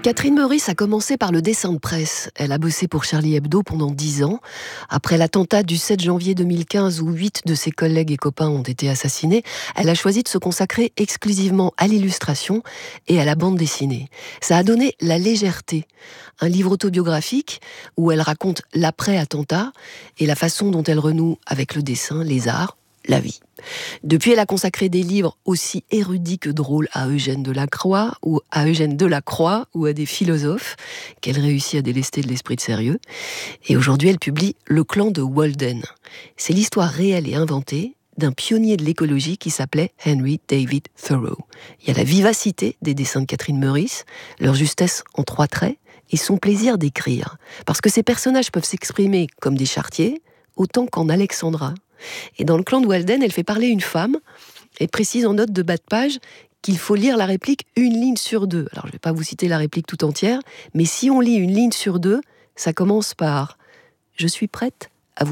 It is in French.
Catherine Meurice a commencé par le dessin de presse. Elle a bossé pour Charlie Hebdo pendant 10 ans. Après l'attentat du 7 janvier 2015 où 8 de ses collègues et copains ont été assassinés, elle a choisi de se consacrer exclusivement à l'illustration et à la bande dessinée. Ça a donné La Légèreté, un livre autobiographique où elle raconte l'après-attentat et la façon dont elle renoue avec le dessin, les arts, la vie. Depuis, elle a consacré des livres aussi érudits que drôles à Eugène Delacroix ou à des philosophes qu'elle réussit à délester de l'esprit de sérieux. Et aujourd'hui, elle publie Le clan de Walden. C'est l'histoire réelle et inventée d'un pionnier de l'écologie qui s'appelait Henry David Thoreau. Il y a la vivacité des dessins de Catherine Meurice, leur justesse en 3 traits et son plaisir d'écrire. Parce que ces personnages peuvent s'exprimer comme des charretiers, autant qu'en Alexandra. Et dans Le clan de Walden, elle fait parler une femme et précise en note de bas de page qu'il faut lire la réplique 1 ligne sur 2. Alors, je ne vais pas vous citer la réplique tout entière, mais si on lit 1 ligne sur 2, ça commence par « Je suis prête à vous montrer ».